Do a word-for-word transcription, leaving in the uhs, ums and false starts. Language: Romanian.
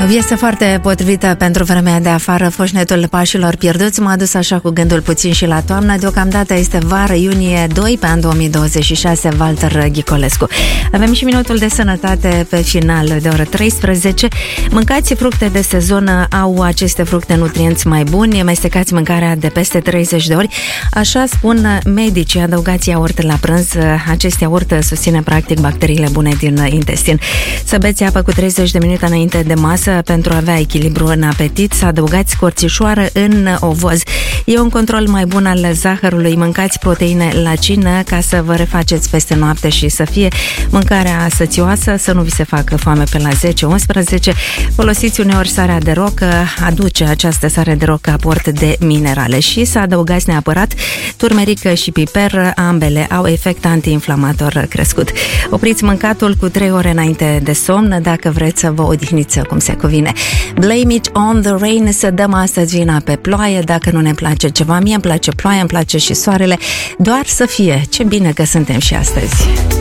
Este foarte potrivită pentru vremea de afară. Foșnetul pașilor pierduți m-a dus așa cu gândul puțin și la toamnă. Deocamdată este vară, iunie doi pe an două mii douăzeci și șase. Walter Ghicolescu. Avem și minutul de sănătate pe final de oră treisprezece. Mâncați fructe de sezon, au aceste fructe nutrienți mai buni. Mestecați mâncarea de peste treizeci de ori. Așa spun medicii. Adăugați iaurt la prânz. Acest iaurt susține practic bacteriile bune din intestin. Să beți apă cu treizeci de minute înainte de masă pentru a avea echilibru în apetit. Să adăugați scorțișoară în ovoz. E un control mai bun al zahărului. Mâncați proteine la cină ca să vă refaceți peste noapte și să fie mâncarea sățioasă, să nu vi se facă foame pe la zece unsprezece. Folosiți uneori sarea de rocă, aduce această sare de rocă aport de minerale și să adăugați neapărat turmeric și piper, ambele au efect antiinflamator crescut. Opriți mâncatul cu trei ore înainte de somn dacă vreți să vă odihniți cum se cuvine. Blame it on the rain, să dăm astăzi vina pe ploaie dacă nu ne place ceva. Mie îmi place ploaia, îmi place și soarele, doar să fie. Ce bine că suntem și astăzi.